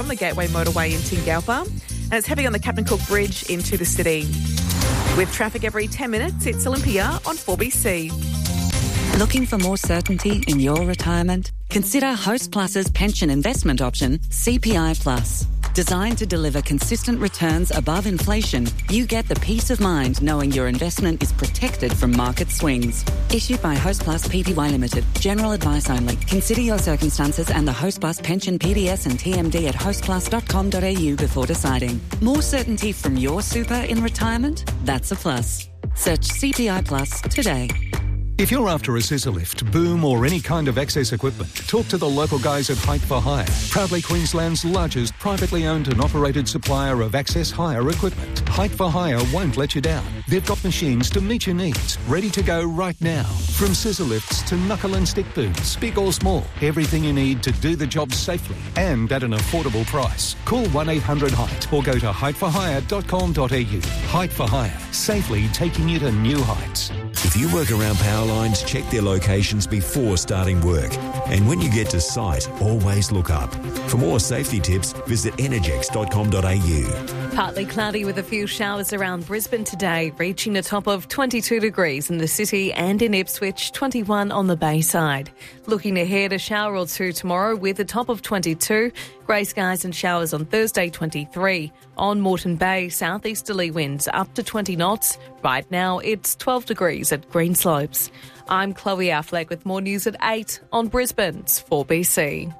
the Gateway Motorway in Tingalpa, and it's heavy on the Captain Cook Bridge into the city. With traffic every 10 minutes, it's Olympia on 4BC. Looking for more certainty in your retirement? Consider Host Plus's pension investment option, CPI Plus. Designed to deliver consistent returns above inflation, you get the peace of mind knowing your investment is protected from market swings. Issued by Host Plus Pty Limited. General advice only. Consider your circumstances and the Host Plus pension PDS and TMD at hostplus.com.au before deciding. More certainty from your super in retirement? That's a plus. Search CPI Plus today. If you're after a scissor lift, boom or any kind of access equipment, talk to the local guys at Height for Hire, proudly Queensland's largest privately owned and operated supplier of access hire equipment. Height for Hire won't let you down. They've got machines to meet your needs, ready to go right now. From scissor lifts to knuckle and stick booms, big or small, everything you need to do the job safely and at an affordable price. Call 1-800-HEIGHT or go to heightforhire.com.au. Height for Hire, safely taking you to new heights. If you work around power lines, check their locations before starting work. And when you get to site, always look up. For more safety tips, visit energex.com.au. Partly cloudy with a few showers around Brisbane today, reaching a top of 22 degrees in the city and in Ipswich, 21 on the Bayside. Looking ahead, a shower or two tomorrow with a top of 22, grey skies and showers on Thursday, 23. On Moreton Bay, southeasterly winds up to 20 knots. Right now, it's 12 degrees at Greenslopes. I'm Chloe Affleck with more news at 8 on Brisbane's 4BC.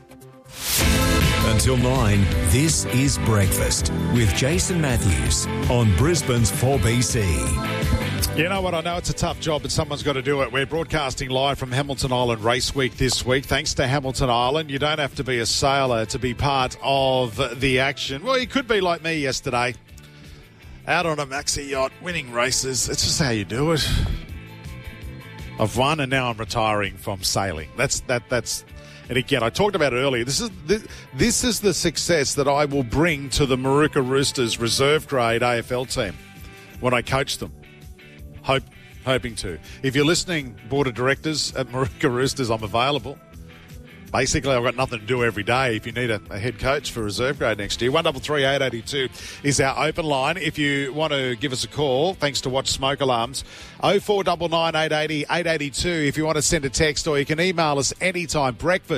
Until 9, this is Breakfast with Jason Matthews on Brisbane's 4BC. You know what? I know it's a tough job, but someone's got to do it. We're broadcasting live from Hamilton Island Race Week this week. Thanks to Hamilton Island, you don't have to be a sailor to be part of the action. Well, you could be like me yesterday, out on a maxi yacht, winning races. It's just how you do it. I've won, and now I'm retiring from sailing. That's. And again, I talked about it earlier. This is the success that I will bring to the Maruka Roosters reserve grade AFL team when I coach them. Hoping to. If you're listening, board of directors at Maruka Roosters, I'm available. Basically, I've got nothing to do every day if you need a head coach for reserve grade next year. 133 882 is our open line. If you want to give us a call, thanks to Watch Smoke Alarms, 0499 880 882 if you want to send a text, or you can email us anytime,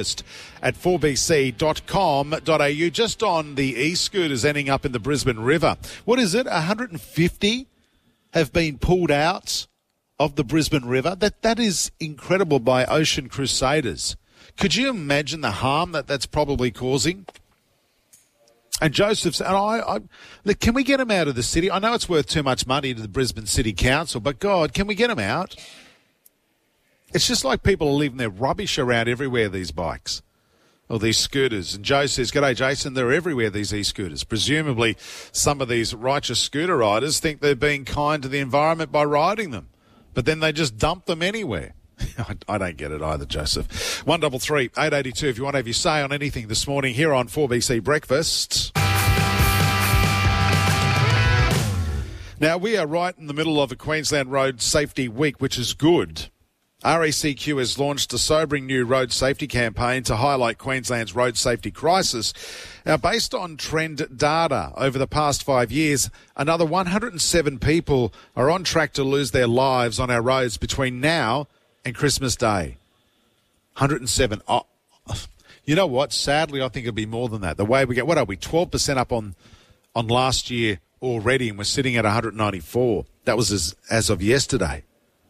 breakfast@4bc.com.au. Just on the e-scooters ending up in the Brisbane River. What is it, 150 have been pulled out of the Brisbane River? That is incredible by Ocean Crusaders. Could you imagine the harm that's probably causing? And Joseph, and look, can we get them out of the city? I know it's worth too much money to the Brisbane City Council, but God, can we get them out? It's just like people are leaving their rubbish around everywhere, these bikes or these scooters. And Joe says, "G'day, Jason, they're everywhere, these e-scooters." Presumably some of these righteous scooter riders think they're being kind to the environment by riding them, but then they just dump them anywhere. I don't get it either, Joseph. 133 882 if you want to have your say on anything this morning here on 4BC Breakfast. Now, we are right in the middle of a Queensland Road Safety Week, which is good. RACQ has launched a sobering new road safety campaign to highlight Queensland's road safety crisis. Now, based on trend data over the past 5 years, another 107 people are on track to lose their lives on our roads between now and Christmas Day. 107. Oh, you know what? Sadly, I think it'll be more than that. The way we get, what are we, 12% up on last year already, and we're sitting at 194. That was as of yesterday.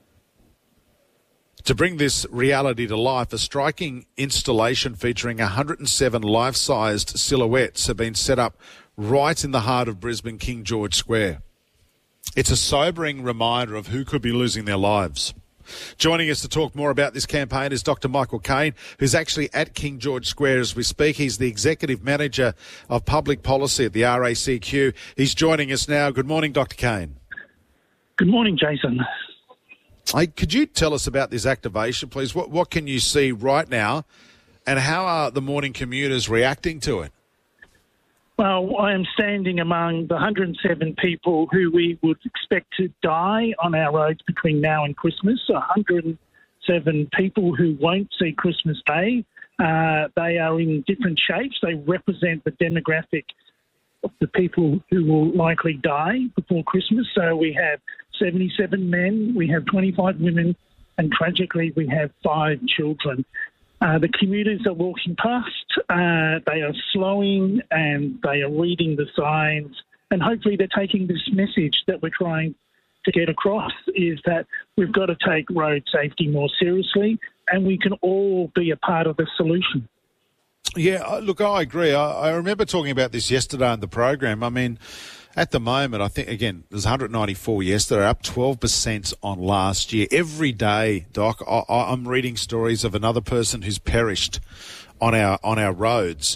To bring this reality to life, a striking installation featuring 107 life-sized silhouettes have been set up right in the heart of Brisbane King George Square. It's a sobering reminder of who could be losing their lives. Joining us to talk more about this campaign is Dr. Michael Kane, who's actually at King George Square as we speak. He's the Executive Manager of Public Policy at the RACQ. He's joining us now. Good morning, Dr. Kane. Good morning, Jason. Hey, could you tell us about this activation, please? What can you see right now, and how are the morning commuters reacting to it? Well, I am standing among the 107 people who we would expect to die on our roads between now and Christmas. 107 people who won't see Christmas Day. They are in different shapes. They represent the demographic of the people who will likely die before Christmas. So we have 77 men, we have 25 women, and tragically we have 5 children. The commuters are walking past, they are slowing and they are reading the signs, and hopefully they're taking this message that we're trying to get across, is that we've got to take road safety more seriously and we can all be a part of the solution. Yeah, look, I agree. I remember talking about this yesterday on the program. I mean, at the moment, I think, again, there's 194 yesterday, up 12% on last year. Every day, Doc, I'm reading stories of another person who's perished on our roads.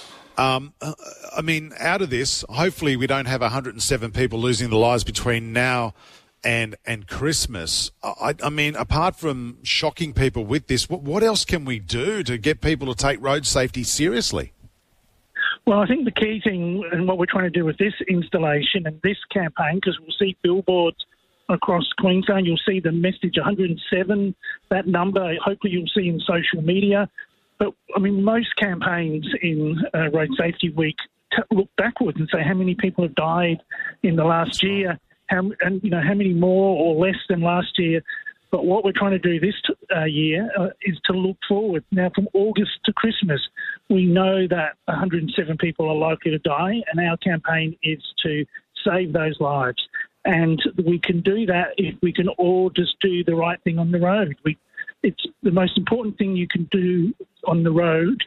I mean, out of this, hopefully we don't have 107 people losing their lives between now and Christmas. I mean, apart from shocking people with this, what else can we do to get people to take road safety seriously? Well, I think the key thing and what we're trying to do with this installation and this campaign, because we'll see billboards across Queensland, you'll see the message 107, that number, hopefully you'll see in social media. But, I mean, most campaigns in Road Safety Week look backwards and say how many people have died in the last year, how many more or less than last year. But what we're trying to do this year is to look forward. Now, from August to Christmas, we know that 107 people are likely to die, and our campaign is to save those lives. And we can do that if we can all just do the right thing on the road. It's the most important thing you can do on the road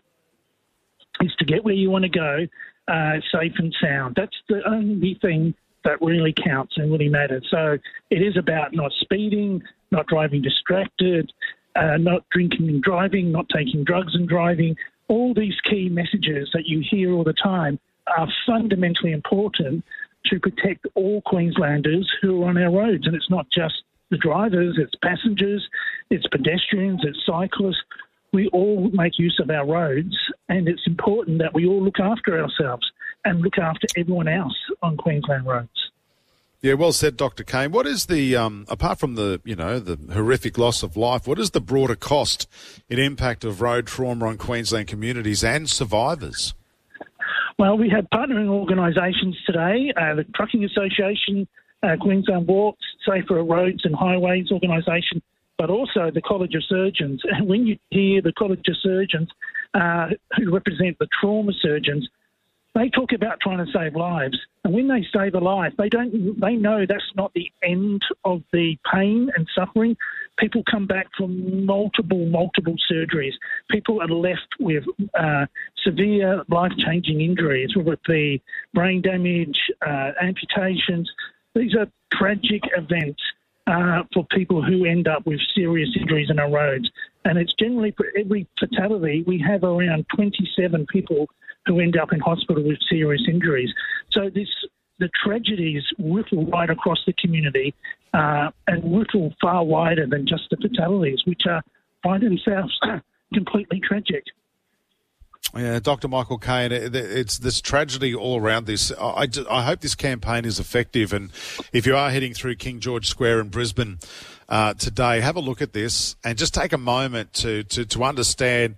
is to get where you want to go safe and sound. That's the only thing that really counts and really matters. So it is about not speeding, not driving distracted, not drinking and driving, not taking drugs and driving. All these key messages that you hear all the time are fundamentally important to protect all Queenslanders who are on our roads. And it's not just the drivers, it's passengers, it's pedestrians, it's cyclists. We all make use of our roads, and it's important that we all look after ourselves and look after everyone else on Queensland roads. Yeah, well said, Dr. Kane. What is the, apart from the horrific loss of life, what is the broader cost and impact of road trauma on Queensland communities and survivors? Well, we have partnering organisations today, the Trucking Association, Queensland Walks, Safer Roads and Highways organisation, but also the College of Surgeons. And when you hear the College of Surgeons, who represent the trauma surgeons, they talk about trying to save lives. And when they save a life, they know that's not the end of the pain and suffering. People come back from multiple surgeries. People are left with severe life-changing injuries, whether it be brain damage, amputations. These are tragic events for people who end up with serious injuries on our roads. And it's generally, for every fatality, we have around 27 people who end up in hospital with serious injuries. So the tragedies ripple right across the community and ripple far wider than just the fatalities, which find themselves completely tragic. Yeah, Dr. Michael Kane, it's this tragedy all around this. I hope this campaign is effective, and if you are heading through King George Square in Brisbane today, have a look at this and just take a moment to understand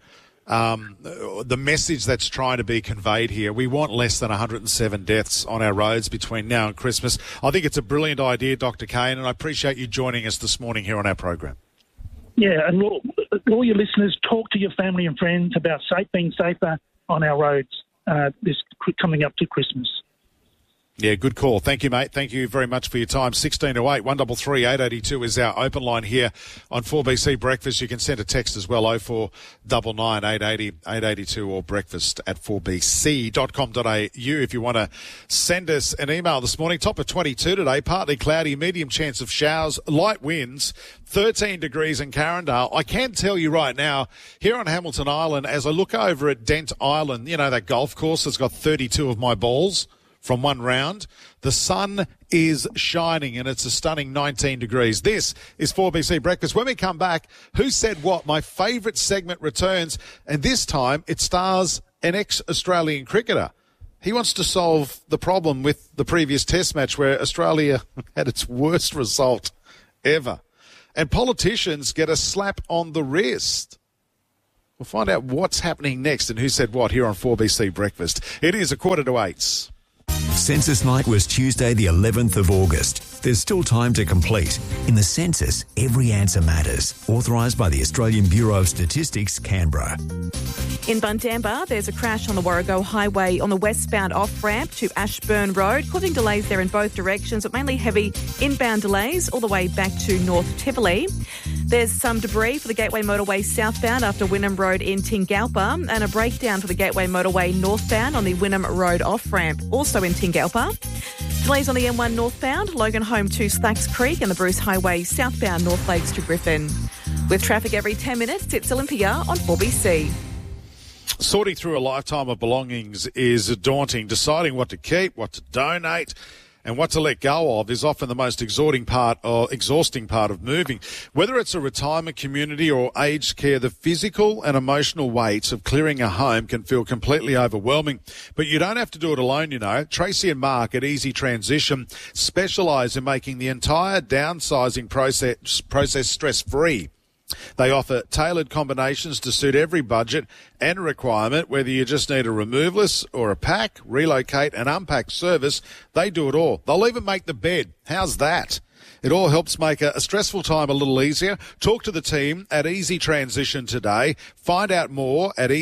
the message that's trying to be conveyed here. We want less than 107 deaths on our roads between now and Christmas. I think it's a brilliant idea, Dr. Kane, and I appreciate you joining us this morning here on our program. Yeah, and all your listeners, talk to your family and friends about being safer on our roads this coming up to Christmas. Yeah, good call. Thank you, mate. Thank you very much for your time. 1608 133 882 is our open line here on 4BC Breakfast. You can send a text as well, 0499 880 882 or breakfast at 4bc.com.au if you want to send us an email this morning. Top of 22 today, partly cloudy, medium chance of showers, light winds, 13 degrees in Carindale. I can tell you right now, here on Hamilton Island, as I look over at Dent Island, you know, that golf course that's got 32 of my balls from one round, the sun is shining and it's a stunning 19 degrees. This is 4BC Breakfast. When we come back, Who Said What? My favourite segment returns, and this time it stars an ex-Australian cricketer. He wants to solve the problem with the previous test match where Australia had its worst result ever. And politicians get a slap on the wrist. We'll find out what's happening next and who said what here on 4BC Breakfast. It is 7:45. Census night was Tuesday, the 11th of August. There's still time to complete. In the census, every answer matters. Authorised by the Australian Bureau of Statistics, Canberra. In Bundamba, there's a crash on the Warrego Highway on the westbound off-ramp to Ashburn Road, causing delays there in both directions, but mainly heavy inbound delays all the way back to North Tivoli. There's some debris for the Gateway Motorway southbound after Wynnum Road in Tingalpa, and a breakdown for the Gateway Motorway northbound on the Wynnum Road off-ramp, also in Tingalpa. Delays on the M1 northbound, Logan Home to Slacks Creek, and the Bruce Highway southbound North Lakes to Griffin. With traffic every 10 minutes, it's Olympia on 4BC. Sorting through a lifetime of belongings is daunting. Deciding what to keep, what to donate, and what to let go of is often the most exhausting part of moving. Whether it's a retirement community or aged care, the physical and emotional weight of clearing a home can feel completely overwhelming. But you don't have to do it alone, you know. Tracy and Mark at Easy Transition specialise in making the entire downsizing process stress-free. They offer tailored combinations to suit every budget and requirement, whether you just need a removalist or a pack, relocate and unpack service. They do it all. They'll even make the bed. How's that? It all helps make a stressful time a little easier. Talk to the team at Easy Transition today. Find out more at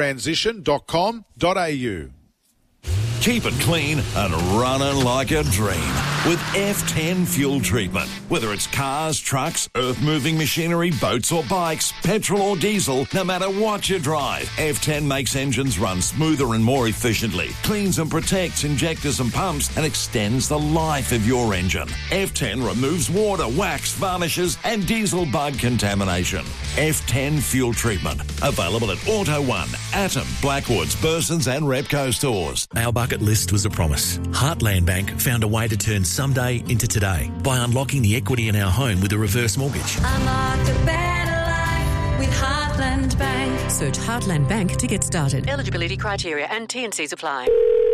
easytransition.com.au. Keep it clean and running like a dream with F10 fuel treatment. Whether it's cars, trucks, earth-moving machinery, boats or bikes, petrol or diesel, no matter what you drive, F10 makes engines run smoother and more efficiently, cleans and protects injectors and pumps, and extends the life of your engine. F10 removes water, wax, varnishes and diesel bug contamination. F10 fuel treatment. Available at Auto One, Atom, Blackwoods, Bursons and Repco stores. Our bucket list was a promise. Heartland Bank found a way to turn someday into today by unlocking the equity in our home with a reverse mortgage. Unlock a better life with Heartland Bank. Search Heartland Bank to get started. Eligibility criteria and T&Cs apply.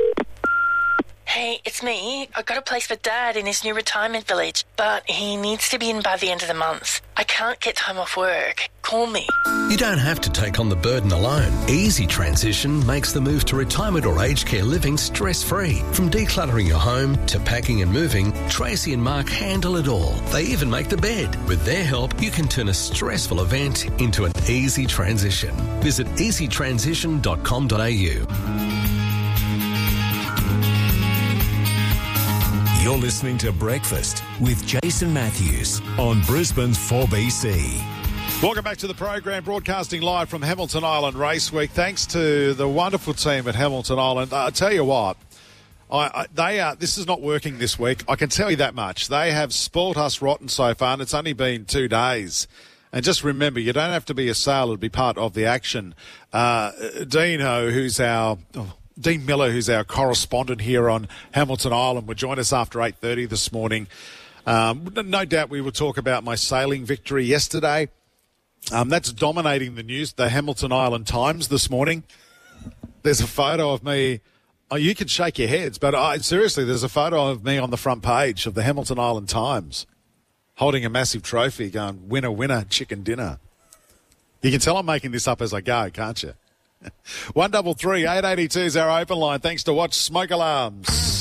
Hey, it's me. I got a place for Dad in his new retirement village, but he needs to be in by the end of the month. I can't get time off work. Call me. You don't have to take on the burden alone. Easy Transition makes the move to retirement or aged care living stress-free. From decluttering your home to packing and moving, Tracy and Mark handle it all. They even make the bed. With their help, you can turn a stressful event into an easy transition. Visit easytransition.com.au. You're listening to Breakfast with Jason Matthews on Brisbane's 4BC. Welcome back to the program, broadcasting live from Hamilton Island Race Week. Thanks to the wonderful team at Hamilton Island. I tell you what, this is not working this week. I can tell you that much. They have spoilt us rotten so far, and it's only been 2 days. And just remember, you don't have to be a sailor to be part of the action. Dean Miller, who's our correspondent here on Hamilton Island, will join us after 8:30 this morning. No doubt we will talk about my sailing victory yesterday. That's dominating the news, the Hamilton Island Times this morning. There's a photo of me. Oh, you can shake your heads, but seriously, there's a photo of me on the front page of the Hamilton Island Times holding a massive trophy going, winner, winner, chicken dinner. You can tell I'm making this up as I go, can't you? 133 882 is our open line. Thanks to Watch Smoke Alarms.